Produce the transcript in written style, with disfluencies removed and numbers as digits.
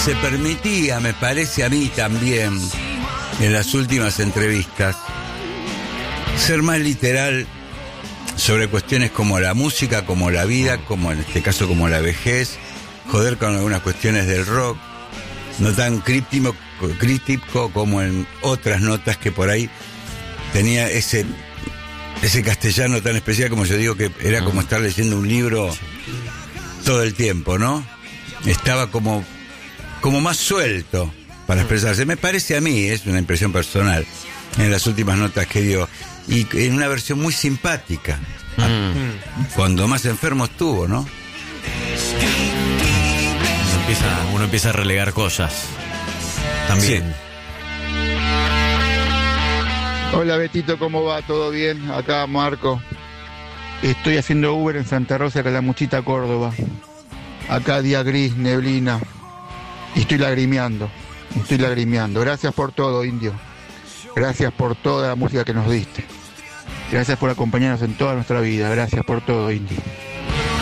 se permitía, me parece a mí también, en las últimas entrevistas, ser más literal sobre cuestiones como la música, como la vida, como en este caso como la vejez, joder con algunas cuestiones del rock, no tan críptico como en otras notas que por ahí tenía ese castellano tan especial, como yo digo, que era como estar leyendo un libro todo el tiempo, ¿no? Estaba como más suelto para expresarse. Me parece a mí, es una impresión personal, en las últimas notas que dio. Y en una versión muy simpática. Cuando más enfermo estuvo, ¿no? Uno empieza a relegar cosas. También. Sí. Hola Betito, ¿cómo va? ¿Todo bien? Acá Marco. Estoy haciendo Uber en Santa Rosa, Calamuchita, Córdoba. Acá día gris, neblina. Y estoy lagrimeando. Gracias por todo, Indio. Gracias por toda la música que nos diste. Gracias por acompañarnos en toda nuestra vida. Gracias por todo, Indio.